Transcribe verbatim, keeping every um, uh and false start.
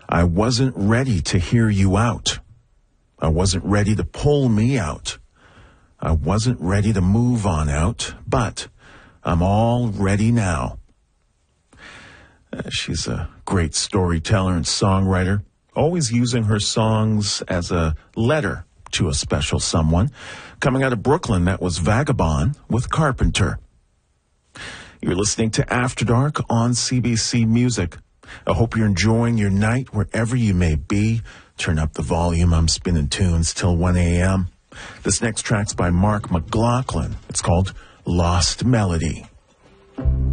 I wasn't ready to hear you out. I wasn't ready to pull me out. I wasn't ready to move on out, but I'm all ready now. Uh, she's a great storyteller and songwriter, always using her songs as a letter to a special someone. Coming out of Brooklyn, that was Vagabond with Carpenter. You're listening to After Dark on C B C Music. I hope you're enjoying your night wherever you may be. Turn up the volume. I'm spinning tunes till one a.m. This next track's by Mark McLaughlin. It's called Lost Melody.